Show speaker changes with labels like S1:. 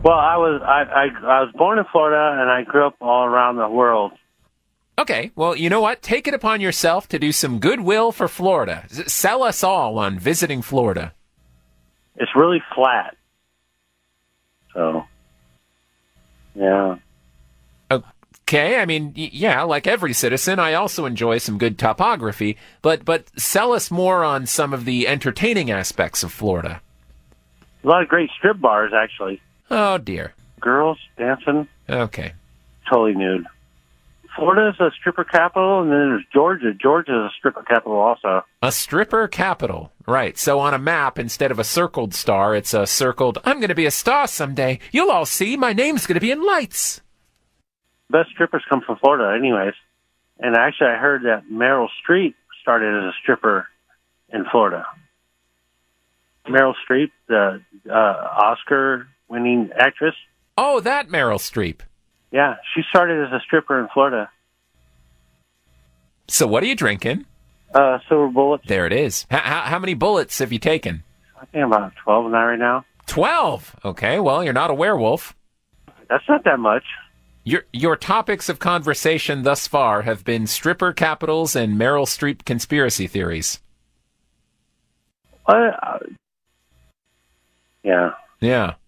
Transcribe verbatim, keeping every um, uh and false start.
S1: Well, I was I, I I was born in Florida, and I grew up all around the world.
S2: Okay, well, you know what? Take it upon yourself to do some goodwill for Florida. S- Sell us all on visiting Florida.
S1: It's really flat. So, yeah.
S2: Okay, I mean, y- yeah, like every citizen, I also enjoy some good topography, but but sell us more on some of the entertaining aspects of Florida.
S1: A lot of great strip bars, actually.
S2: Oh, dear.
S1: Girls dancing,
S2: Okay.
S1: totally nude. Florida is a stripper capital, and then there's Georgia. Georgia is a stripper capital also.
S2: A stripper capital. Right, so on a map, instead of a circled star, it's a circled, I'm going to be a star someday. You'll all see, my name's going to be in lights.
S1: Best strippers come from Florida anyways. And actually, I heard that Meryl Streep started as a stripper in Florida. Meryl Streep, the uh, Oscar-winning actress.
S2: Oh, that Meryl Streep.
S1: Yeah, she started as a stripper in Florida.
S2: So what are you drinking?
S1: Uh, silver bullets.
S2: There it is. H- how, how many bullets have you taken?
S1: I think I'm about twelve in that right now.
S2: Twelve. Okay, well, you're not a werewolf.
S1: That's not that much.
S2: Your your topics of conversation thus far have been stripper capitals and Meryl Streep conspiracy theories.
S1: Uh, yeah.
S2: Yeah.